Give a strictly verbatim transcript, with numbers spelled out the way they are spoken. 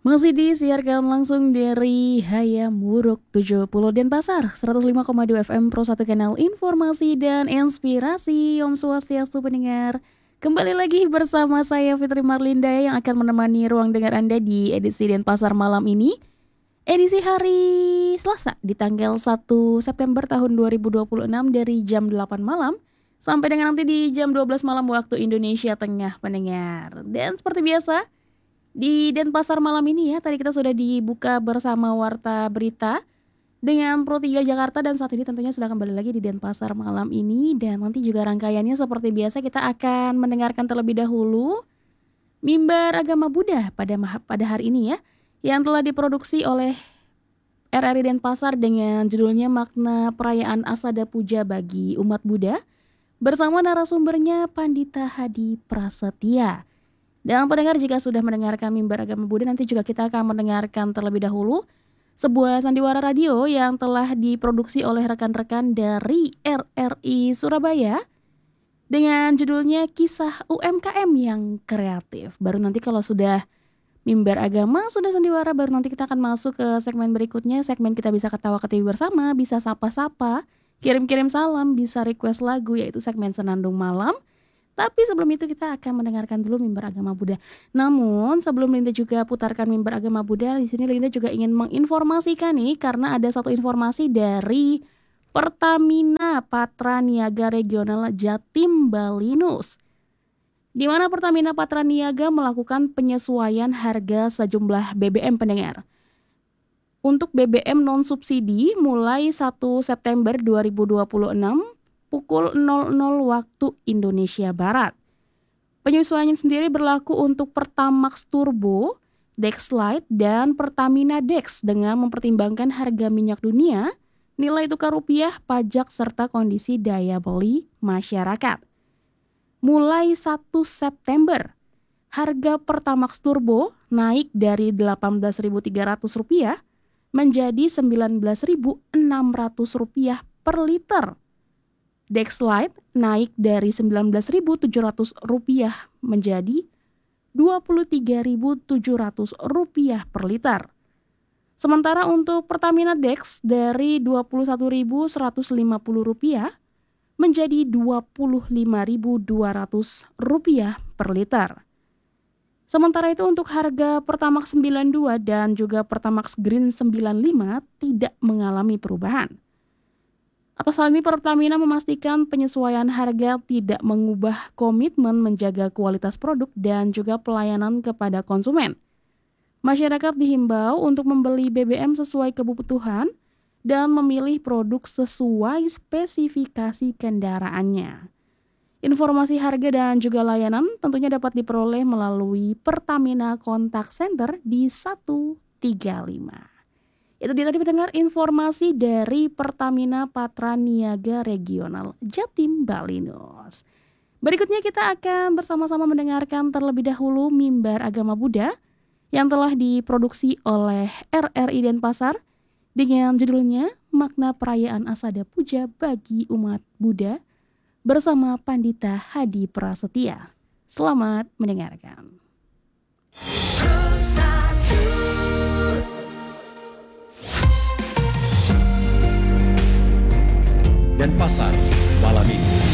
Masih disiarkan langsung dari Hayamuruk tujuh puluh Denpasar, seratus lima koma dua F M Pro satu kanal informasi dan inspirasi. Om Swastiastu pendengar. Kembali lagi bersama saya Fitri Marlinda yang akan menemani ruang dengar Anda di edisi Denpasar malam ini. Edisi hari Selasa di tanggal satu September tahun dua ribu dua puluh enam dari jam delapan malam sampai dengan nanti di jam dua belas malam waktu Indonesia Tengah pendengar. Dan seperti biasa, di Denpasar malam ini ya, tadi kita sudah dibuka bersama Warta Berita dengan Pro tiga Jakarta dan saat ini tentunya sudah kembali lagi di Denpasar malam ini. Dan nanti juga rangkaiannya seperti biasa kita akan mendengarkan terlebih dahulu Mimbar Agama Buddha pada pada hari ini ya, yang telah diproduksi oleh R R I Denpasar dengan judulnya Makna Perayaan Asada Puja bagi Umat Buddha bersama narasumbernya Pandita Hadi Prasetya. Dan pendengar, jika sudah mendengarkan Mimbar Agama Buddha, nanti juga kita akan mendengarkan terlebih dahulu sebuah sandiwara radio yang telah diproduksi oleh rekan-rekan dari R R I Surabaya dengan judulnya Kisah U M K M yang Kreatif. Baru nanti kalau sudah Mimbar Agama, sudah sandiwara, baru nanti kita akan masuk ke segmen berikutnya. Segmen kita bisa ketawa ketiwi bersama, bisa sapa-sapa, kirim-kirim salam, bisa request lagu, yaitu segmen Senandung Malam. Tapi sebelum itu kita akan mendengarkan dulu Mimbar Agama Buddha. Namun sebelum Linda juga putarkan Mimbar Agama Buddha, di sini Linda juga ingin menginformasikan nih, karena ada satu informasi dari Pertamina Patra Niaga Regional Jatim Balinus, di mana Pertamina Patra Niaga melakukan penyesuaian harga sejumlah B B M pendengar. Untuk B B M non subsidi mulai satu September dua ribu dua puluh enam pukul nol nol waktu Indonesia Barat. Penyesuaian sendiri berlaku untuk Pertamax Turbo, Dex Lite, dan Pertamina Dex dengan mempertimbangkan harga minyak dunia, nilai tukar rupiah, pajak, serta kondisi daya beli masyarakat. Mulai satu September, harga Pertamax Turbo naik dari delapan belas ribu tiga ratus rupiah menjadi sembilan belas ribu enam ratus rupiah per liter. Dex Lite naik dari sembilan belas ribu tujuh ratus rupiah menjadi dua puluh tiga ribu tujuh ratus rupiah per liter. Sementara untuk Pertamina Dex dari dua puluh satu ribu seratus lima puluh rupiah menjadi dua puluh lima ribu dua ratus rupiah per liter. Sementara itu untuk harga Pertamax sembilan puluh dua dan juga Pertamax Green sembilan puluh lima tidak mengalami perubahan. Atas hal ini, Pertamina memastikan penyesuaian harga tidak mengubah komitmen menjaga kualitas produk dan juga pelayanan kepada konsumen. Masyarakat dihimbau untuk membeli B B M sesuai kebutuhan dan memilih produk sesuai spesifikasi kendaraannya. Informasi harga dan juga layanan tentunya dapat diperoleh melalui Pertamina Contact Center di satu tiga lima. Itu dia tadi pendengar informasi dari Pertamina Patra Niaga Regional Jatim Balinus. Berikutnya kita akan bersama-sama mendengarkan terlebih dahulu Mimbar Agama Buddha yang telah diproduksi oleh R R I Denpasar dengan judulnya Makna Perayaan Asada Puja bagi Umat Buddha bersama Pandita Hadi Prasetya. Selamat mendengarkan. Denpasar malam ini.